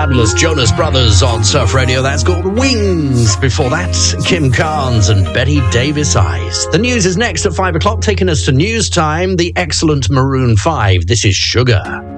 fabulous Jonas Brothers on Surf Radio. That's called Wings. Before that, Kim Carnes and Betty Davis Eyes. The news is next at 5 o'clock, taking us to news time. The excellent Maroon 5. This is Sugar.